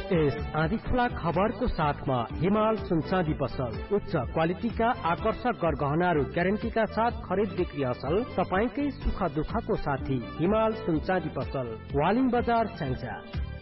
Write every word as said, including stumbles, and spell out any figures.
यस आधी खुला खबरको साथमा हिमाल सुनचाँदी पसल उच्च क्वालिटीका आकर्षक गरगहनाहरू ग्यारेन्टीका साथ खरिद बिक्री असल तपाईकै सुख दुःखको साथी हिमाल सुनचाँदी पसल वालिङ बजार स्याङ्जा।